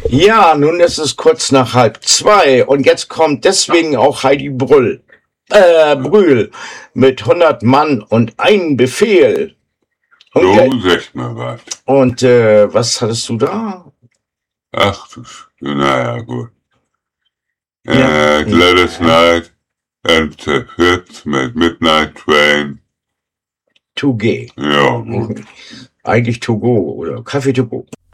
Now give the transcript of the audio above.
Ja, nun ist es kurz nach 1:30 und jetzt kommt deswegen auch Heidi Brühl mit 100 Mann und ein Befehl. So, sag mal was. Und was hattest du da? Ach, naja, gut. Gladys Knight and the Fits mit Midnight Train. 2G. Ja, gut. Eigentlich To Go oder Kaffee To Go.